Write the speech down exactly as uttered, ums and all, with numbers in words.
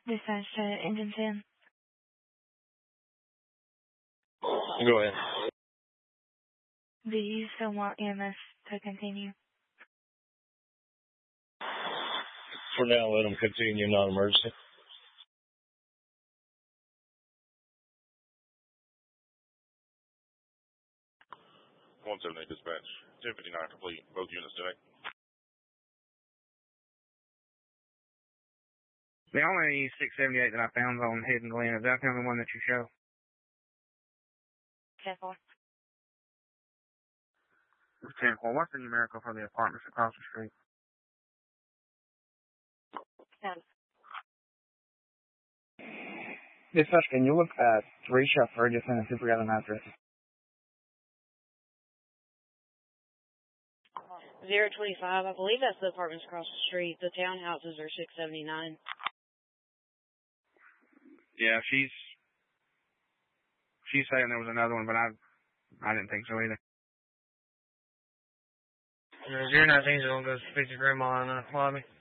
Dispatch to engine ten. Go ahead. Do you still want E M S to continue? For now, let them continue non-emergency. one seven eight dispatch. ten fifty-nine complete. Both units today. The only six seventy-eight that I found on Hidden Glen, is that the only one that you show? ten four. ten four. What's the numerical for the apartments across the street? ten. Dispatch, can you look at three Chef Ferguson and see if we got an address? zero twenty-five, I believe that's the apartments across the street. The townhouses are six seventy-nine. Yeah, she's she's saying there was another one, but I I didn't think so either. zero nineteen is going to go speak to Grandma in the lobby.